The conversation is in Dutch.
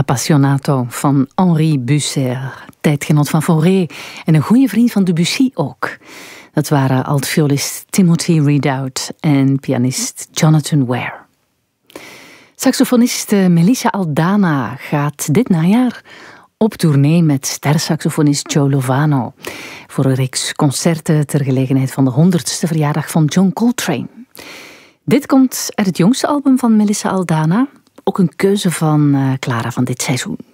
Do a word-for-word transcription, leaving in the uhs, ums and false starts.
Appassionato van Henri Bucer, tijdgenoot van Fauré en een goede vriend van Debussy ook. Dat waren altviolist Timothy Ridout en pianist Jonathan Ware. Saxofonist Melissa Aldana gaat dit najaar op tournee met stersaxofonist Joe Lovano voor een reeks concerten ter gelegenheid van de honderdste verjaardag van John Coltrane. Dit komt uit het jongste album van Melissa Aldana, ook een keuze van uh, Clara van dit seizoen.